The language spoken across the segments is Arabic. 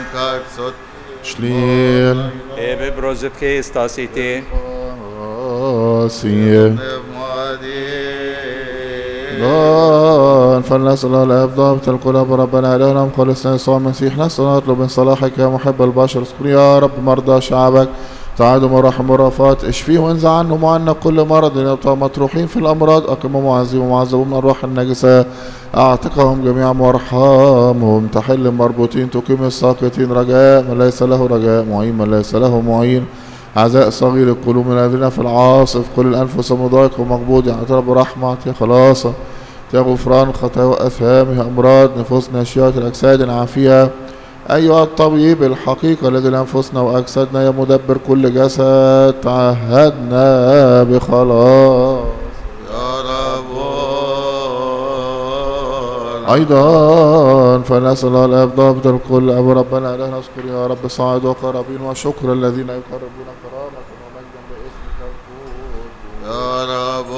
kaksot. Schliel. Ebe brozet kestasite. سيه فلنسأل الآب ضابط القلوب ربنا إلهنا مخلصنا يسوع المسيح نسأل نطلب من صلاحك يا محب البشر اذكر يا رب مرضى شعبك تعادوا مراحم ورافات اشفيه وانزع عنهم وعنا كل مرض يبقى مطروحين في الأمراض أقم معذبين ومعذبون من الروح النجسة أعتقهم جميعا وارحمهم تحل مربوطين تقيم الساقطين رجاء من ليس له رجاء معين من ليس له معين عزاء صغير القلوب من الذين في العاصف كل الأنفس مضايق ومقبوض اعترب رحمة يا خلاصة يا غفران خطايا وأثام أمراض نفوسنا أشياء الأجساد العافية أيها الطبيب الحقيقة الذي لأنفسنا وأجسادنا يا مدبر كل جسد تعهدنا بخلاص يا رب أيضا فنسأل الآب ضابط الكل أبو ربنا إلهنا اذكر يا رب صاعد وقرابين وشكر الذين يقربون كرامة ومجدا باسمك القدوس يا رب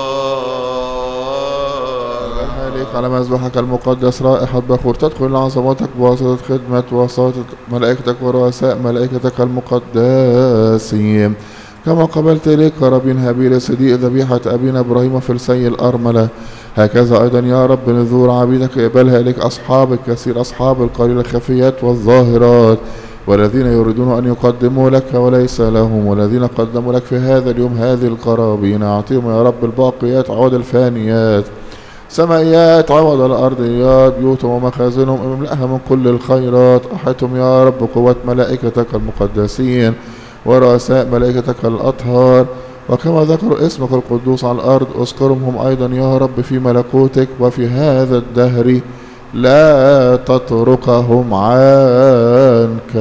عليك على مذبحك المقدس رائحة بخور تدخل لعظمتك بواسطة خدمة وساطة ملائكتك ورؤساء ملائكتك المقدسين كما قبلت إليك قرابين هابيل صديق ذبيحة أبينا إبراهيم في السي الأرملة هكذا أيضا يا رب نذور عبيدك اقبلها إليك أصحاب الكثير أصحاب القليل الخفيات والظاهرات والذين يريدون أن يقدموا لك وليس لهم والذين قدموا لك في هذا اليوم هذه القرابين أعطيهم يا رب الباقيات عوض الفانيات سمائيات عوض الأرضيات بيوتهم ومخازنهم املأها من كل الخيرات أحيتهم يا رب قوة ملائكتك المقدسين ورؤساء ملائكتك الأطهار وكما ذكروا اسمك القدوس على الأرض اذكرهم هم أيضا يا رب في ملكوتك وفي هذا الدهر لا تتركهم عنك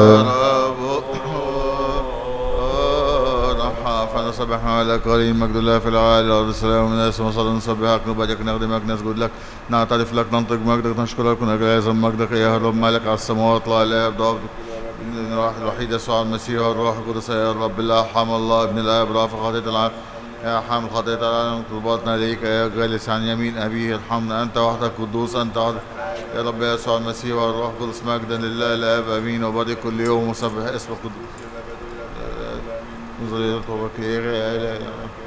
فنسبحنا لك ولي المجد الله في العالي والارض السلام من الناس وصلى نسبحك نبارك نخدمك نسجد لك نعترف لك ننطق مجدك نشكرك ونجعل عظم مجدك يا رب مالك على السماوات لا اله الا من الروح الوحيد يسوع المسيح والروح القدس يا رب لا ارحم الله ابن الاب رافع خطيه العالم يا حامل خطيه العالم طلباتنا اليك يا جالس عن يمين ابيه ارحمنا انت وحدك قدوس انت وحدك يا رب يسوع المسيح والروح القدس مجدا لله الاب امين وبارك كل يوم وسبح اسمك قدوس